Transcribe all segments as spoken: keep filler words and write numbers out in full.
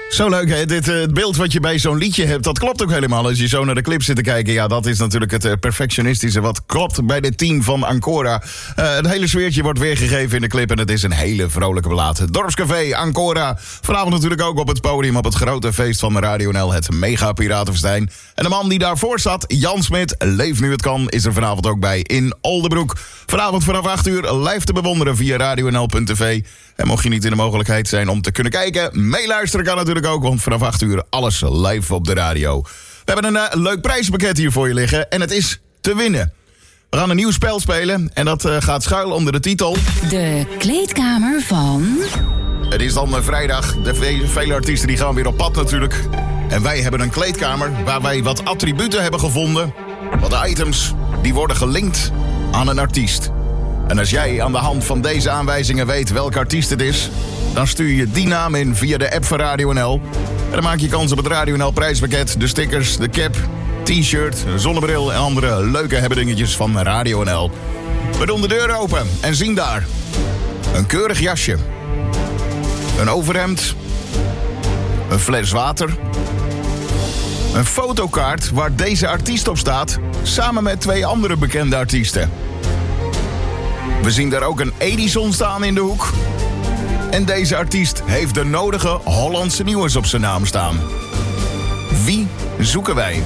Zo leuk, hè? Dit, uh, het beeld wat je bij zo'n liedje hebt, dat klopt ook helemaal. Als je zo naar de clip zit te kijken, ja, dat is natuurlijk het uh, perfectionistische wat klopt bij dit team van Ancora. Uh, het hele sfeertje wordt weergegeven in de clip en het is een hele vrolijke belaat. Dorpscafé, Ancora. Vanavond natuurlijk ook op het podium op het grote feest van Radio N L, het Mega Piratenfestijn. En de man die daarvoor zat, Jan Smit, Leef Nu Het Kan, is er vanavond ook bij in Oldebroek. Vanavond vanaf acht uur live te bewonderen via radio n l punt t v. En mocht je niet in de mogelijkheid zijn om te kunnen kijken, meeluisteren kan natuurlijk ook, want vanaf acht uur alles live op de radio. We hebben een uh, leuk prijzenpakket hier voor je liggen en het is te winnen. We gaan een nieuw spel spelen en dat uh, gaat schuil onder de titel De kleedkamer van... Het is dan uh, vrijdag, de ve- vele artiesten die gaan weer op pad natuurlijk. En wij hebben een kleedkamer waar wij wat attributen hebben gevonden. Wat items die worden gelinkt aan een artiest. En als jij aan de hand van deze aanwijzingen weet welke artiest het is, dan stuur je die naam in via de app van Radio N L. En dan maak je kans op het Radio N L prijspakket, de stickers, de cap, t-shirt, zonnebril en andere leuke hebbedingetjes van Radio N L. We doen de deur open en zien daar een keurig jasje, een overhemd, een fles water, een fotokaart waar deze artiest op staat, samen met twee andere bekende artiesten. We zien daar ook een Edison staan in de hoek. En deze artiest heeft de nodige Hollandse nieuws op zijn naam staan. Wie zoeken wij?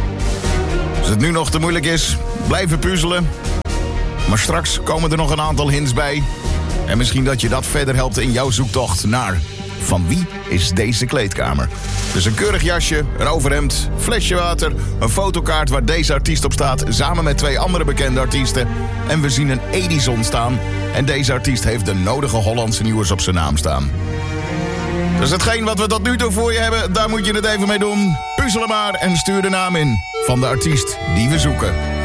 Als het nu nog te moeilijk is, blijven puzzelen. Maar straks komen er nog een aantal hints bij. En misschien dat je dat verder helpt in jouw zoektocht naar... Van wie is deze kleedkamer? Dus een keurig jasje, een overhemd, flesje water, een fotokaart waar deze artiest op staat, samen met twee andere bekende artiesten. En we zien een Edison staan. En deze artiest heeft de nodige Hollandse nieuws op zijn naam staan. Dus hetgeen wat we tot nu toe voor je hebben, daar moet je het even mee doen. Puzzelen maar en stuur de naam in van de artiest die we zoeken.